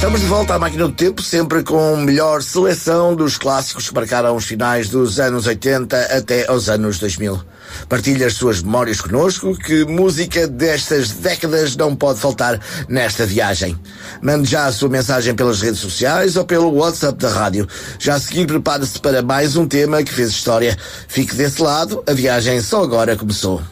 Estamos de volta à máquina do tempo, sempre com melhor seleção dos clássicos que marcaram os finais dos anos 80 até aos anos 2000. Partilhe as suas memórias connosco, que música destas décadas não pode faltar nesta viagem. Mande já a sua mensagem pelas redes sociais ou pelo WhatsApp da rádio. Já a seguir, prepare-se para mais um tema que fez história. Fique desse lado, a viagem só agora começou.